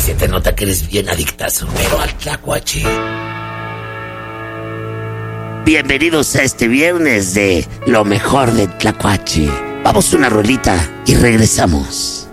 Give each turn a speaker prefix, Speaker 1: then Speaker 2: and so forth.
Speaker 1: Se te nota que eres bien adictazo, pero al tlacuache. Bienvenidos a este viernes de lo mejor del tlacuache. Vamos a una rolita y regresamos.